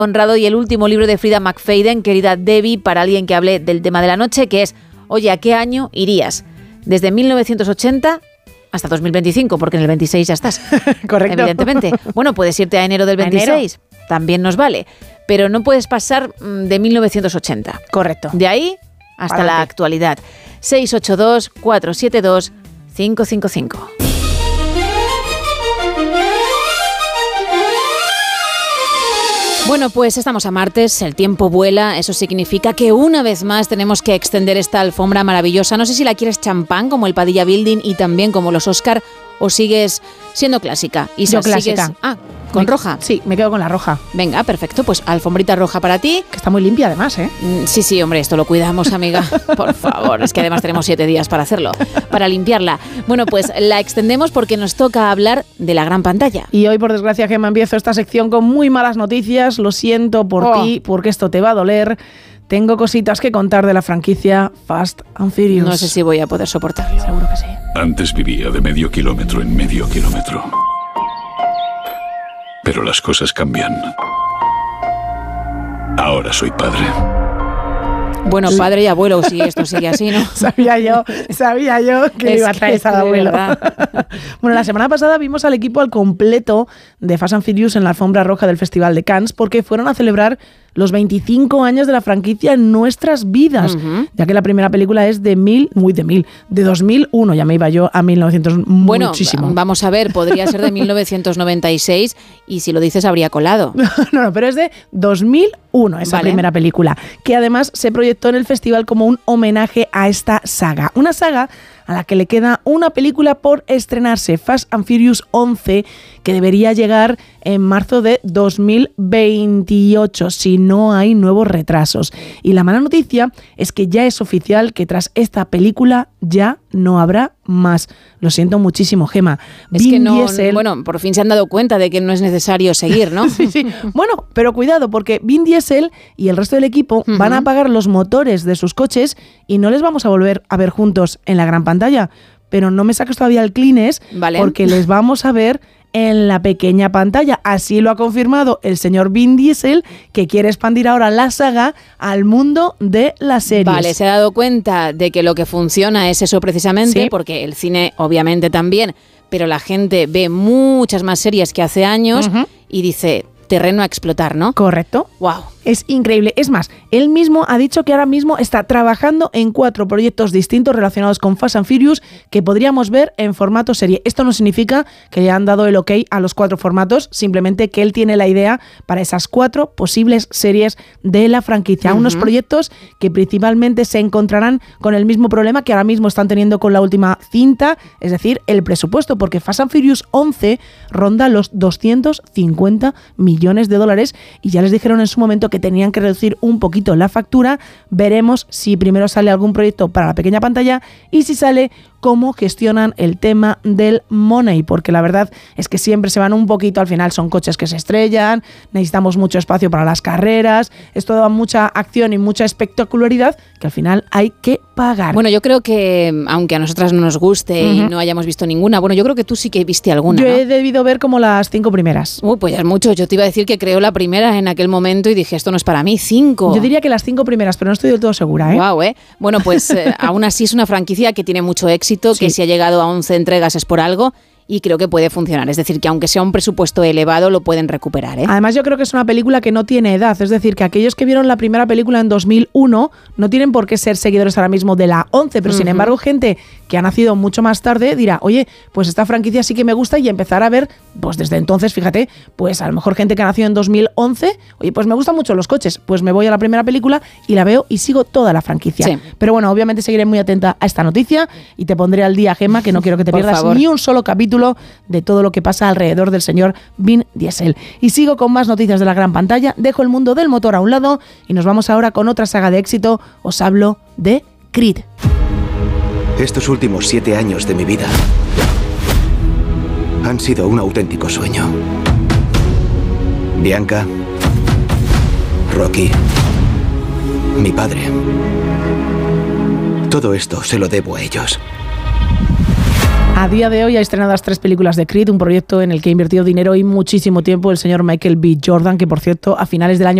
honrado y el último libro de Frida McFadden, querida Debbie, para alguien que hable del tema de la noche, que es, oye, ¿a qué año irías? ¿Desde 1980 hasta 2025? Porque en el 26 ya estás. Correcto. Evidentemente. Bueno, puedes irte a enero del 26, también nos vale, pero no puedes pasar de 1980. Correcto. De ahí hasta la actualidad. 682-472-555. Bueno, pues estamos a martes, el tiempo vuela, eso significa que una vez más tenemos que extender esta alfombra maravillosa. No sé si la quieres champán como el Padilla Building y también como los Oscar, o sigues siendo clásica. Yo clásica. ¿Con roja? Sí, me quedo con la roja. Venga, perfecto, pues alfombrita roja para ti. Que está muy limpia además, ¿eh? Sí, hombre, esto lo cuidamos, amiga. Por favor, es que además tenemos 7 días para hacerlo, para limpiarla. Bueno, pues la extendemos porque nos toca hablar de la gran pantalla. Y hoy, por desgracia, Gemma, empiezo esta sección con muy malas noticias. Lo siento por ti, porque esto te va a doler. Tengo cositas que contar de la franquicia Fast and Furious. No sé si voy a poder soportarlo. Seguro que sí. Antes vivía de medio kilómetro en medio kilómetro. Pero las cosas cambian. Ahora soy padre. Bueno, padre y abuelo, si esto sigue así, ¿no? Sabía yo que iba a traer al abuelo. Bueno, la semana pasada vimos al equipo al completo de Fast and Furious en la alfombra roja del Festival de Cannes porque fueron a celebrar los 25 años de la franquicia en nuestras vidas, ya que la primera película es de 2001, ya me iba yo a 1900 muchísimo. Bueno, vamos a ver, podría ser de 1996 y si lo dices habría colado. No, pero es de 2001 esa primera película, que además se proyectó en el festival como un homenaje a esta saga. Una saga a la que le queda una película por estrenarse, Fast and Furious 11, que debería llegar en marzo de 2028, si no hay nuevos retrasos. Y la mala noticia es que ya es oficial que tras esta película ya no habrá más. Lo siento muchísimo, Gemma. Es que no, bueno, por fin se han dado cuenta de que no es necesario seguir, ¿no? Sí. Bueno, pero cuidado, porque Vin Diesel y el resto del equipo van a apagar los motores de sus coches y no les vamos a volver a ver juntos en la gran pantalla. Pero no me saques todavía el Kleenex, porque les vamos a ver en la pequeña pantalla. Así lo ha confirmado el señor Vin Diesel, que quiere expandir ahora la saga al mundo de las series. Vale, se ha dado cuenta de que lo que funciona es eso precisamente, porque el cine obviamente también, pero la gente ve muchas más series que hace años y dice, terreno a explotar, ¿no? Correcto. Wow. Es increíble. Es más, él mismo ha dicho que ahora mismo está trabajando en 4 proyectos distintos relacionados con Fast and Furious que podríamos ver en formato serie. Esto no significa que le han dado el ok a los 4 formatos, simplemente que él tiene la idea para esas 4 posibles series de la franquicia. Unos proyectos que principalmente se encontrarán con el mismo problema que ahora mismo están teniendo con la última cinta, es decir, el presupuesto, porque Fast and Furious 11 ronda los 250 millones de dólares y ya les dijeron en su momento que tenían que reducir un poquito la factura. Veremos si primero sale algún proyecto para la pequeña pantalla y si sale, cómo gestionan el tema del money, porque la verdad es que siempre se van un poquito, al final son coches que se estrellan, necesitamos mucho espacio para las carreras, esto da mucha acción y mucha espectacularidad que al final hay que pagar. Bueno, yo creo que, aunque a nosotras no nos guste y no hayamos visto ninguna, bueno, yo creo que tú sí que viste alguna, Yo ¿no? he debido ver como las 5 primeras. Pues ya es mucho, yo te iba a decir que creo la primera en aquel momento y dije, esto no es para mí, 5. Yo diría que las 5 primeras, pero no estoy del todo segura, ¿eh? Wow, Bueno, pues aún así es una franquicia que tiene mucho éxito, que si ha llegado a 11 entregas es por algo y creo que puede funcionar. Es decir, que aunque sea un presupuesto elevado, lo pueden recuperar, ¿eh? Además, yo creo que es una película que no tiene edad. Es decir, que aquellos que vieron la primera película en 2001 no tienen por qué ser seguidores ahora mismo de la 11, pero sin embargo, gente que ha nacido mucho más tarde dirá, oye, pues esta franquicia sí que me gusta, y empezar a ver, pues desde entonces, fíjate, pues a lo mejor gente que ha nacido en 2011, oye, pues me gustan mucho los coches, pues me voy a la primera película y la veo y sigo toda la franquicia. Sí. Pero bueno, obviamente seguiré muy atenta a esta noticia y te pondré al día, Gemma, que no quiero que te pierdas ni un solo capítulo de todo lo que pasa alrededor del señor Vin Diesel. Y sigo con más noticias de la gran pantalla, dejo el mundo del motor a un lado y nos vamos ahora con otra saga de éxito. Os hablo de Creed. Estos últimos 7 años de mi vida han sido un auténtico sueño. Bianca, Rocky, mi padre. Todo esto se lo debo a ellos. A día de hoy ha estrenado las 3 películas de Creed, un proyecto en el que ha invertido dinero y muchísimo tiempo el señor Michael B. Jordan, que por cierto a finales del año